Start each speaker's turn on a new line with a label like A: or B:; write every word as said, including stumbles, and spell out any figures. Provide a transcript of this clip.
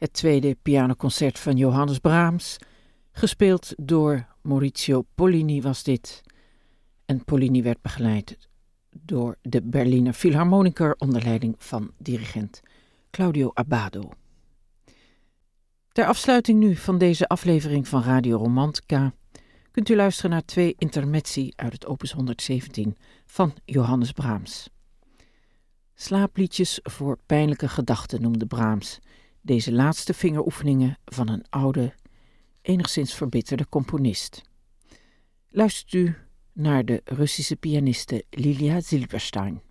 A: Het tweede pianoconcert van Johannes Brahms, gespeeld door Maurizio Pollini was dit. En Pollini werd begeleid door de Berliner Philharmoniker onder leiding van dirigent Claudio Abbado. Ter afsluiting nu van deze aflevering van Radio Romantica kunt u luisteren naar twee intermezzi uit het opus honderdzeventien van Johannes Brahms. Slaapliedjes voor pijnlijke gedachten noemde Brahms deze laatste vingeroefeningen van een oude, enigszins verbitterde componist. Luistert u naar de Russische pianiste Lilia Silberstein.